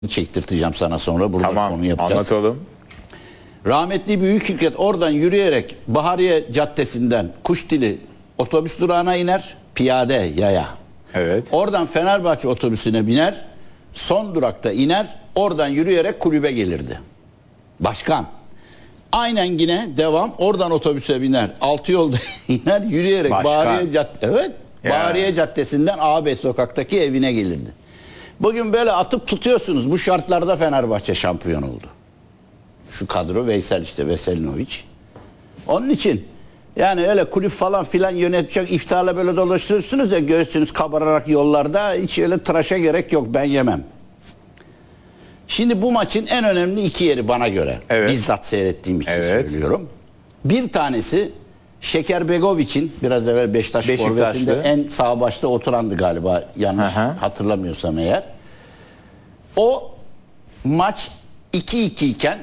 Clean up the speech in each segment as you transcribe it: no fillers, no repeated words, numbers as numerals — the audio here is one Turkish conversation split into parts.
çektirteceğim sana sonra. Burada Tamam, konu yapacağız. anlatalım. Rahmetli Büyük Fikret oradan yürüyerek Bahariye Caddesi'nden Kuşdili otobüs durağına iner. Piyade yaya. Evet. Oradan Fenerbahçe otobüsüne biner. Son durakta iner. Oradan yürüyerek kulübe gelirdi. Başkan. Aynen yine devam. Oradan otobüse biner. Altı yolda iner. Yürüyerek Başkan. Bahariye Evet. Ya. Bahariye Caddesi'nden ağabey sokaktaki evine gelirdi. Bugün böyle atıp tutuyorsunuz. Bu şartlarda Fenerbahçe şampiyon oldu. Şu kadro Veysel işte Veselinovic. Onun için yani öyle kulüp falan filan yönetecek iftiharla böyle dolaşıyorsunuz ya göğsünüz kabararak yollarda hiç öyle tıraşa gerek yok, ben yemem. Şimdi bu maçın en önemli iki yeri bana göre. Evet. Bizzat seyrettiğim için Evet. söylüyorum. Bir tanesi Şekerbegoviç'in biraz evvel Beşiktaş forvetinde en sağ başta oturandı galiba, yanlış hatırlamıyorsam eğer. O maç 2-2 iken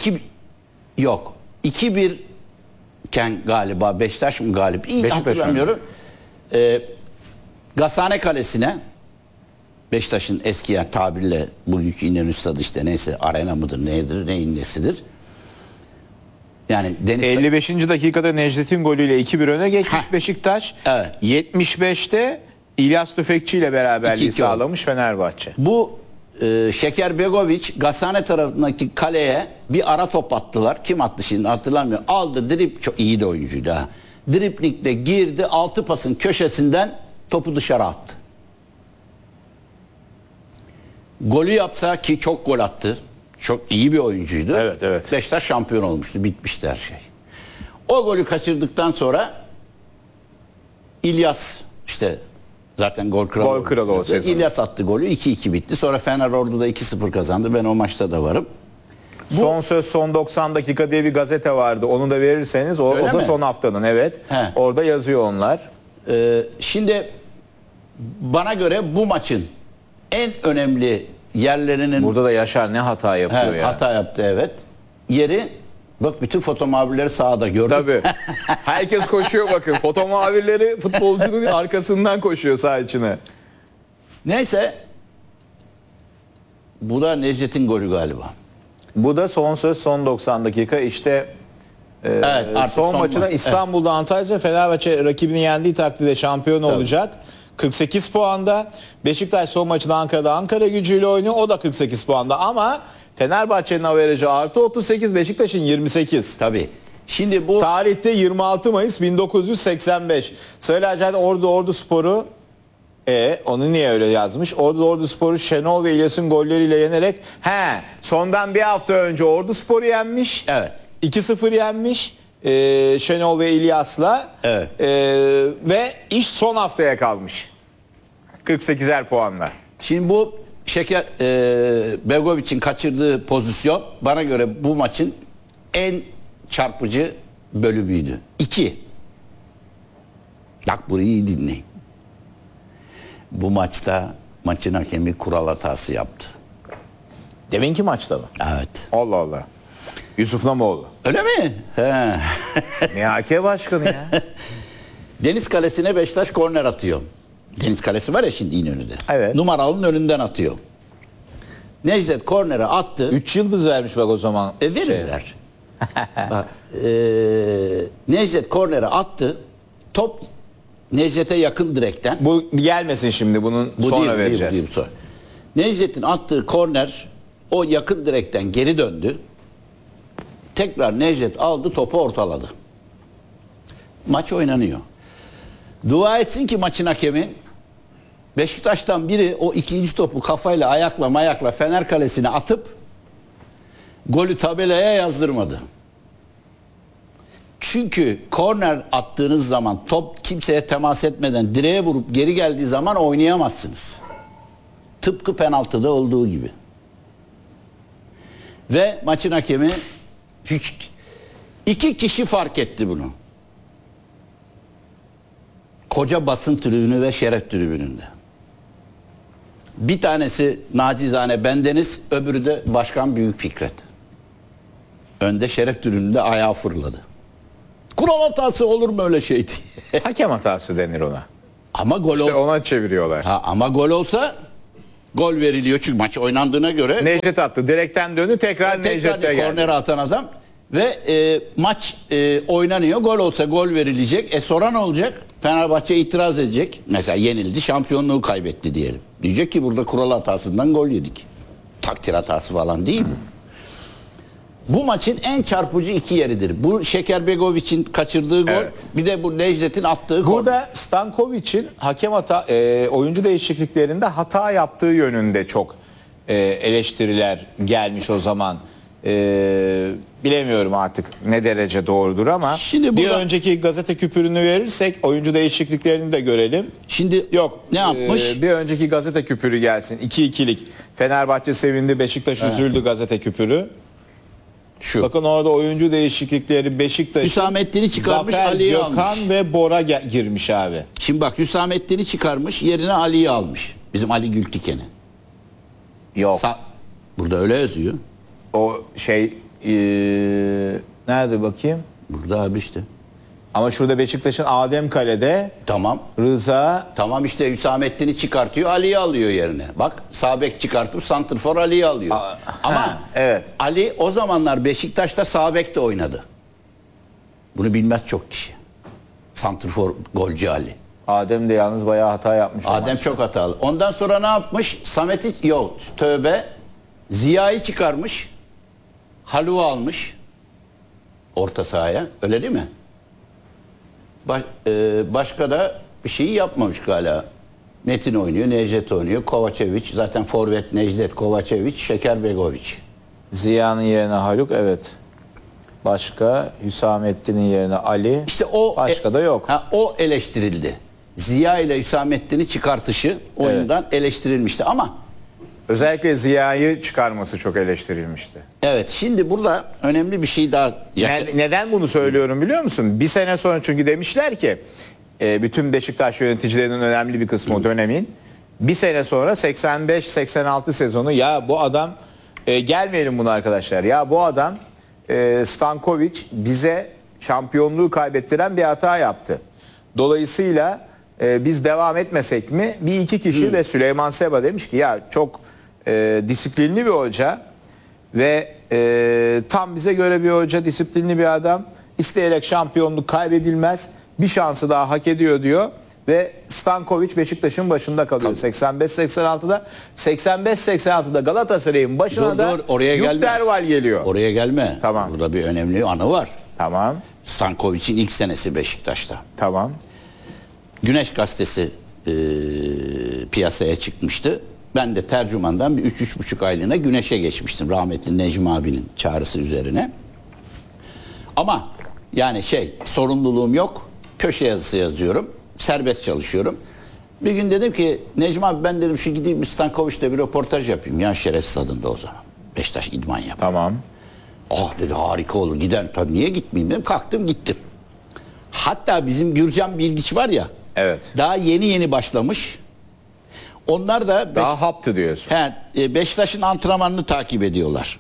2-1 iken galiba Beşiktaş mı galip? İyi hatırlamıyorum. Gazhane Kalesi'ne, Beşiktaş'ın eski yani tabirle bugünkü İnönü Stadı işte neyse arena mıdır nedir neyin nesidir. Yani 55. dakikada Necdet'in golüyle 2-1 öne geçmiş Beşiktaş. Evet. 75'te İlyas Tüfekçi ile beraberliği 2-2 sağlamış Fenerbahçe. Bu Şekerbegovic Gazhane tarafındaki kaleye bir ara top attılar. Kim attı şimdi hatırlamıyorum. Aldı drip, çok iyi de oyuncuydu ha. Driplingle girdi, 6 pasın köşesinden topu dışarı attı. Golü yapsa ki çok gol attı. Çok iyi bir oyuncuydu. Evet, evet. Beşiktaş şampiyon olmuştu. Bitmişti her şey. O golü kaçırdıktan sonra İlyas işte zaten gol kralı o sezon. İlyas attı golü. 2-2 bitti. Sonra Fener Ordu'da 2-0 kazandı. Ben o maçta da varım. Son söz son 90 dakika diye bir gazete vardı. Onu da verirseniz o da mi? son haftanın evet. He. Orada yazıyor onlar. Şimdi bana göre bu maçın en önemli yerlerinin Burada da Yaşar ne hata yapıyor ya. hata yaptı evet. Yeri bak, bütün foto muhabirleri sahada gördüm. Tabii. Herkes koşuyor bakın. Foto muhabirleri futbolcunun arkasından koşuyor saha içine. Neyse. Bu da Necdet'in golü galiba. Bu da son söz son 90 dakika işte Evet, son maçına maç. İstanbul'da Antalya Fenerbahçe rakibini yendiği takdirde şampiyon olacak. 48 puanda. Beşiktaş son maçını Ankara'da Ankara Gücü'yle oynuyor. O da 48 puanda ama Fenerbahçe'nin averajı artı 38, Beşiktaş'ın 28. Tabii. Şimdi bu Tarihte 26 Mayıs 1985. Söyle Acayip Ordu Sporu onu niye öyle yazmış? Ordu Sporu Şenol ve İlyas'ın golleriyle yenerek sondan bir hafta önce Ordu Sporu yenmiş. Evet. 2-0 yenmiş. Şenol ve İlyas'la Evet. Ve iş son haftaya kalmış. 48'er puanla. Şimdi bu Begovic'in kaçırdığı pozisyon bana göre bu maçın en çarpıcı bölümüydü. 2. Bak burayı iyi dinleyin. Bu maçta maçın hakemi kural hatası yaptı. Deminki maçta mı? Evet. Allah Allah. Yusuf Namoğlu. Öyle mi? He. MHK başkanı ya. Deniz Kalesi'ne Beşiktaş korner atıyor. Deniz Kalesi var ya şimdi İnönü'de. Evet. Numaralının önünden atıyor. Necdet kornere attı. 3 yıldız vermiş bak o zaman. Verirler. Bak, Necdet kornere attı. Top Necdet'e yakın direkten. Bu gelmesin şimdi bunun Bu sonra değil, vereceğiz. değil, sonra. Necdet'in attığı korner o yakın direkten geri döndü. Tekrar Necdet aldı, topu ortaladı. Maç oynanıyor. Dua etsin ki maçın hakemi Beşiktaş'tan biri o ikinci topu kafayla ayakla Fener Kalesi'ne atıp golü tabelaya yazdırmadı. Çünkü korner attığınız zaman top kimseye temas etmeden direğe vurup geri geldiği zaman oynayamazsınız. Tıpkı penaltıda olduğu gibi. Ve maçın hakemi 2 kişi fark etti bunu. Koca basın tribünü ve şeref tribününde. Bir tanesi nacizane bendeniz, öbürü de Başkan Büyük Fikret. Önde şeref tribününde ayağı fırladı. Kural hatası olur mu öyle şey diye. Hakem hatası denir ona. Ama gol İşte ona çeviriyorlar. ama gol olsa Gol veriliyor çünkü maç oynandığına göre. Necdet attı. Direkten döndü. Tekrar Necdet'e geldi. Korner atan adam. Ve maç oynanıyor. Gol olsa gol verilecek. Sonra ne olacak? Fenerbahçe itiraz edecek. Mesela yenildi, şampiyonluğu kaybetti diyelim. Diyecek ki burada kural hatasından gol yedik. Takdir hatası falan değil mi? Bu maçın en çarpıcı iki yeridir. Bu Şekerbegoviç'in kaçırdığı gol, Evet. bir de bu Necdet'in attığı gol. Burada Stankovic'in hakem oyuncu değişikliklerinde hata yaptığı yönünde çok eleştiriler gelmiş o zaman. Bilemiyorum artık ne derece doğrudur ama Şimdi bir burada- önceki gazete küpürünü verirsek oyuncu değişikliklerini de görelim. Şimdi Yok. ne yapmış? Bir önceki gazete küpürü gelsin. 2-2'lik. Fenerbahçe sevindi, Beşiktaş üzüldü gazete küpürü. Şu. Bakın orada oyuncu değişiklikleri Beşiktaş. Hüsamettin'i çıkarmış, Zafer, Ali'yi Gökhan almış. ve Bora girmiş abi. Şimdi bak Hüsamettin'i çıkarmış, yerine Ali'yi almış. Bizim Ali Gültiken'i. Yok. Burada öyle yazıyor. O şey nerede bakayım? Burada abi işte. Ama şurada Beşiktaş'ın Adem Kale'de Tamam. Rıza Tamam işte Hüsamettin'i çıkartıyor, Ali'yi alıyor yerine. Bak sağ bek çıkartıp santrfor Ali'yi alıyor. Ama evet. Ali o zamanlar Beşiktaş'ta sağ bekte oynadı. Bunu bilmez çok kişi. Santrfor golcü Ali. Adem de yalnız bayağı hata yapmış. o Adem maçta. çok hatalı. Ondan sonra ne yapmış? Samet'i yok tövbe. Ziya'yı çıkarmış. Haluk'u almış. Orta sahaya. Öyle değil mi? Başka da bir şey yapmamış galiba. Metin oynuyor, Necdet oynuyor, Kovačević. Zaten forvet Necdet, Kovačević, Şekerbegović. Ziya'nın yerine Haluk, evet. Başka Hüsamettin'in yerine Ali. İşte o Başka da yok. O eleştirildi. Ziya ile Hüsamettin'i çıkartışı oyundan eleştirilmişti ama Özellikle Ziya'yı çıkarması çok eleştirilmişti. evet şimdi burada önemli bir şey daha Neden bunu söylüyorum biliyor musun? Bir sene sonra çünkü demişler ki bütün Beşiktaş yöneticilerinin önemli bir kısmı o dönemin. Bir sene sonra 85-86 sezonu ya bu adam gelmeyelim buna arkadaşlar. Ya bu adam Stankovic bize şampiyonluğu kaybettiren bir hata yaptı. Dolayısıyla biz devam etmesek mi? Bir iki kişi ve Süleyman Seba demiş ki ya çok disiplinli bir hoca ve tam bize göre bir hoca, disiplinli bir adam. İsteyerek şampiyonluk kaybedilmez. Bir şansı daha hak ediyor diyor. Ve Stankovic Beşiktaş'ın başında kalıyor. 85-86'da. 85-86'da Galatasaray'ın başına da oraya gelme. Yurtderval geliyor. Oraya gelme. Tamam. Burada bir önemli anı var. Tamam. Stankovic'in ilk senesi Beşiktaş'ta. Tamam. Güneş gazetesi piyasaya çıkmıştı. Ben de tercümandan bir 3-3,5 aylığına Güneş'e geçmiştim. Rahmetli Necmi abinin çağrısı üzerine. Ama yani sorumluluğum yok. Köşe yazısı yazıyorum. Serbest çalışıyorum. Bir gün dedim ki Necmi abi ben dedim şu gideyim Stankovic'le bir röportaj yapayım. Ya Şeref Stadı'nda o zaman. Beşiktaş idman yapıyor. Tamam. Ah dedi harika olur gider. Tabii niye gitmeyeyim dedim. Kalktım gittim. Hatta bizim Gürcan Bilgiç var ya. Evet. Daha yeni başlamış. Onlar da Daha haptı diyorsun. Beşiktaş'ın antrenmanını takip ediyorlar.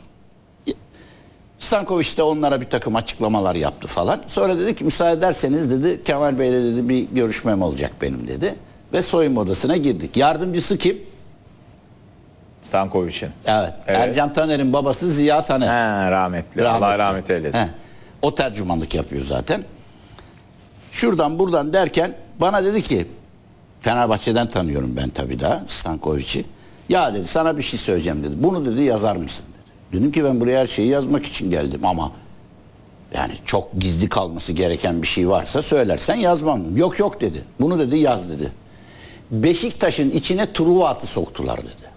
Stankovic de onlara bir takım açıklamalar yaptı falan. Sonra dedi ki müsaade ederseniz dedi Kemal Bey'le dedi bir görüşmem olacak benim dedi. Ve soyunma odasına girdik. Yardımcısı kim? Stankovic'in. Evet. Evet. Ercan Taner'in babası Ziya Taner. Rahmetli. Allah rahmet eylesin. O tercümanlık yapıyor zaten. Şuradan buradan derken bana dedi ki Fenerbahçe'den tanıyorum ben tabii daha Stankovic'i. Ya dedi sana bir şey söyleyeceğim dedi. Bunu dedi yazar mısın dedi. Dedim ki ben buraya her şeyi yazmak için geldim ama yani çok gizli kalması gereken bir şey varsa söylersen yazmam dedim. Yok dedi. Bunu dedi yaz dedi. Beşiktaş'ın içine Truva atı soktular dedi.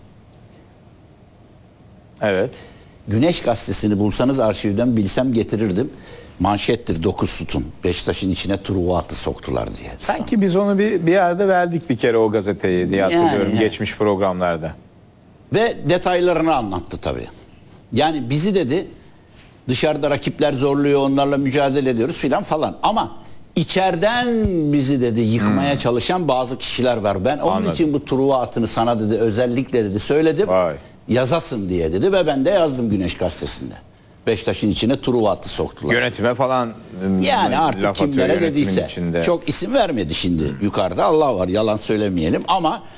Evet. Güneş gazetesini bulsanız arşivden bilsem getirirdim. Manşettir 9 sütun. Beşiktaş'ın içine Truva atı soktular diye. Sanki biz onu bir yerde verdik bir kere o gazeteyi diye hatırlıyorum Yani. geçmiş programlarda. Ve detaylarını anlattı tabii. Yani bizi dedi dışarıda rakipler zorluyor onlarla mücadele ediyoruz filan falan. Ama içeriden bizi dedi yıkmaya çalışan bazı kişiler var. Ben onun Anladım. için bu Truva atını sana dedi özellikle dedi söyledim. Vay. Yazasın diye dedi ve ben de yazdım Güneş gazetesinde. Beşiktaş'ın içine Truva atı soktular. Yönetime falan Yani artık laf atıyor kimlere yönetimin dediyse. içinde. Çok isim vermedi şimdi yukarıda Allah var yalan söylemeyelim ama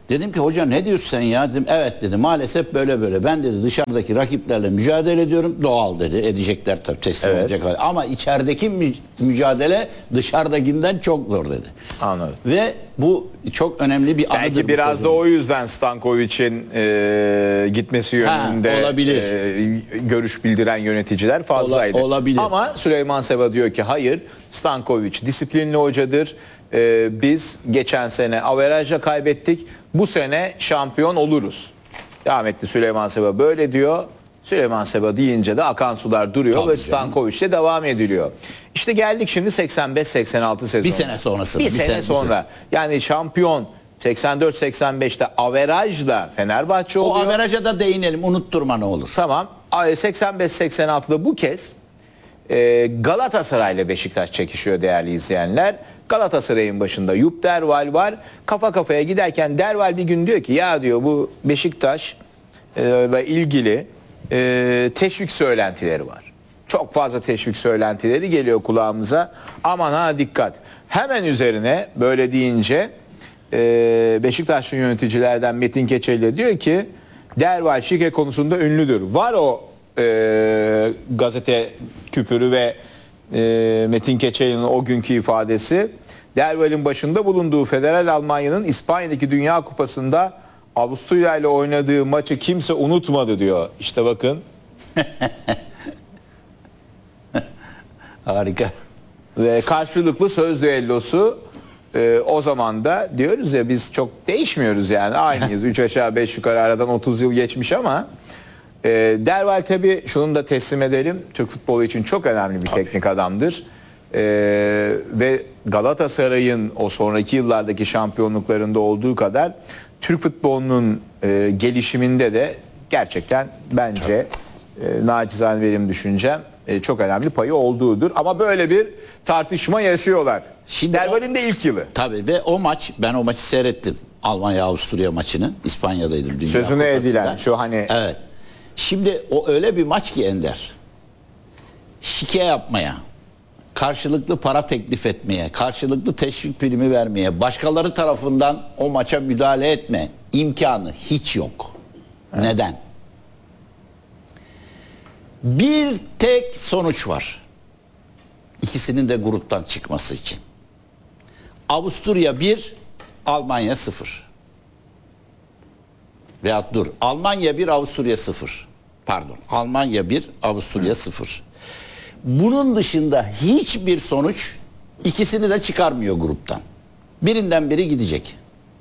Dedim ki hoca ne diyorsun sen ya? Dedim evet dedi, maalesef böyle böyle. Ben dedi dışarıdaki rakiplerle mücadele ediyorum. Doğal dedi. Edecekler tabii, teslim Evet. olacak. Ama içerideki mücadele dışarıdakinden çok zor dedi. Anladım. Ve bu çok önemli bir anıdır. Belki bu biraz da sözüm. o yüzden Stankovic'in gitmesi yönünde olabilir. Görüş bildiren yöneticiler fazlaydı. Olabilir. Ama Süleyman Seba diyor ki hayır, Stankovic disiplinli hocadır. Biz geçen sene averajla kaybettik. Bu sene şampiyon oluruz. Rahmetli Süleyman Seba böyle diyor. Süleyman Seba deyince de akan sular duruyor Tabii ve canım. Stankovic'le devam ediliyor. İşte geldik şimdi 85-86 sezonu. Bir sene sonrasına. Bir sene sonra. Yani şampiyon 84-85'te averajla Fenerbahçe O oluyor. averaja da değinelim, unutturma ne olur. Tamam. 85-86'da bu kez Galatasaray ile Beşiktaş çekişiyor değerli izleyenler. Galatasaray'ın başında Yup Derval var. Kafa kafaya giderken Derval bir gün diyor ki ya diyor bu Beşiktaş ile ilgili teşvik söylentileri var. Çok fazla teşvik söylentileri geliyor kulağımıza. Aman ha dikkat. Hemen üzerine böyle deyince Beşiktaşlı yöneticilerden Metin Keçeli diyor ki Derval şike konusunda ünlüdür. Var o gazete küpürü ve Metin Keçeli'nin o günkü ifadesi. Derval'in başında bulunduğu Federal Almanya'nın İspanya'daki Dünya Kupası'nda Avusturya ile oynadığı maçı kimse unutmadı diyor. İşte bakın. Harika. Ve karşılıklı söz düellosu. O zaman da diyoruz ya biz çok değişmiyoruz yani aynıyız. 3 aşağı 5 yukarı aradan 30 yıl geçmiş ama Derval tabii şunu da teslim edelim. Türk futbolu için çok önemli bir teknik adamdır. Ve Galatasaray'ın o sonraki yıllardaki şampiyonluklarında olduğu kadar Türk futbolunun gelişiminde de gerçekten bence nacizane benim düşüncem çok önemli payı olduğudur. Ama böyle bir tartışma yaşıyorlar. Şimdi Derval'in de ilk yılı. Tabii ve o maç, ben o maçı seyrettim. Almanya-Avusturya maçını. İspanya'daydım. Dünya Sözünü Kupası'nda. edilen şu hani Evet. Şimdi o öyle bir maç ki Ender. Şike yapmaya, karşılıklı para teklif etmeye, karşılıklı teşvik primi vermeye, başkaları tarafından o maça müdahale etme imkanı hiç yok. Evet. Neden? Bir tek sonuç var. İkisinin de gruptan çıkması için. Avusturya 1, Almanya 0. Veyahut dur. Almanya 1, Avusturya 0. Pardon. Almanya 1, Avusturya 0. Bunun dışında hiçbir sonuç ikisini de çıkarmıyor gruptan. Birinden biri gidecek.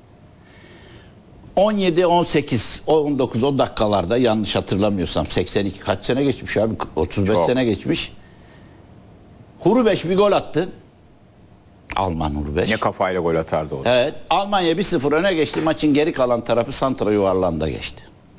17, 18, 19 o dakikalarda yanlış hatırlamıyorsam 82 kaç sene geçmiş abi? 35 Çok. sene geçmiş. Hurubeş bir gol attı. Alman Hurubeş. ne kafayla gol atardı o. Evet. Almanya 1-0 öne geçti. Maçın geri kalan tarafı santra yuvarlağında geçti.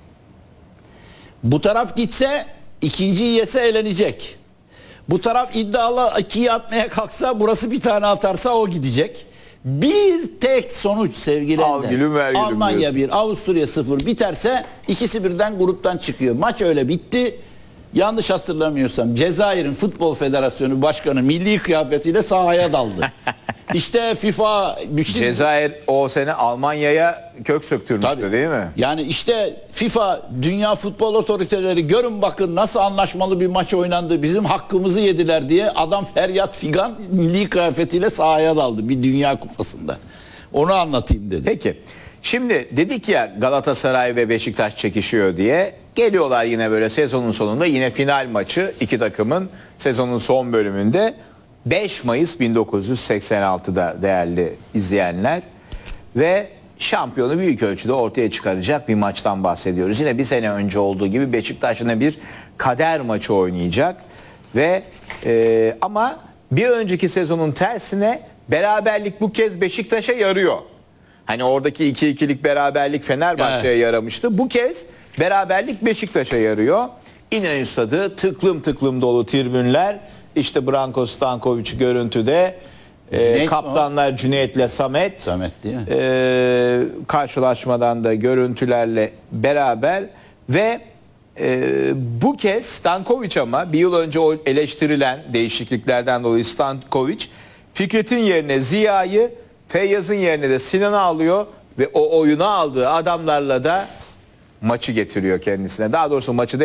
Bu taraf gitse ikinciyi yese elenecek. Bu taraf iddialı 2'yi atmaya kalksa burası bir tane atarsa o gidecek. Bir tek sonuç sevgili Al Ender. gülüm ver gülüm Almanya diyorsun. 1, Avusturya 0 biterse ikisi birden gruptan çıkıyor. Maç öyle bitti. Yanlış hatırlamıyorsam Cezayir'in Futbol Federasyonu Başkanı milli kıyafetiyle sahaya daldı. İşte FIFA Cezayir o sene Almanya'ya kök söktürmüştü Tabii. değil mi? Yani işte FIFA, Dünya Futbol Otoriteleri görün bakın nasıl anlaşmalı bir maç oynandı. Bizim hakkımızı yediler diye adam feryat figan milli kıyafetiyle sahaya daldı bir Dünya Kupası'nda. Onu anlatayım dedi. Peki. Şimdi dedik ya Galatasaray ve Beşiktaş çekişiyor diye. Geliyorlar yine böyle sezonun sonunda yine final maçı iki takımın sezonun son bölümünde 5 Mayıs 1986'da değerli izleyenler ve şampiyonu büyük ölçüde ortaya çıkaracak bir maçtan bahsediyoruz. Yine bir sene önce olduğu gibi Beşiktaş yine bir kader maçı oynayacak ve ama bir önceki sezonun tersine beraberlik bu kez Beşiktaş'a yarıyor. Hani oradaki 2-2'lik beraberlik Fenerbahçe'ye yaramıştı. Bu kez beraberlik Beşiktaş'a yarıyor. İnönü Stadı tıklım tıklım dolu tribünler. İşte Branko Stankovic görüntüde. Cüneyt Kaptanlar Cüneyt'le Samet. Samet değil mi? Karşılaşmadan da görüntülerle beraber ve bu kez Stankovic ama bir yıl önce o eleştirilen değişikliklerden dolayı Stankovic Fikret'in yerine Ziya'yı, Feyyaz'ın yerine de Sinan'ı alıyor. ve o oyunu aldığı adamlarla da maçı getiriyor kendisine. Daha doğrusu maçı